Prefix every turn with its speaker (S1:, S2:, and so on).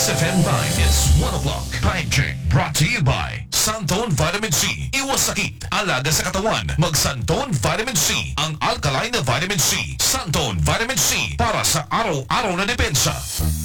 S1: Kiss FM 9 is 1 o'clock. Time check brought to you by Santon Vitamin C. Iwas sakit, alaga sa katawan. Mag-Santon Vitamin C. Ang alkaline na vitamin C. Santon Vitamin C para sa araw-araw na depensa.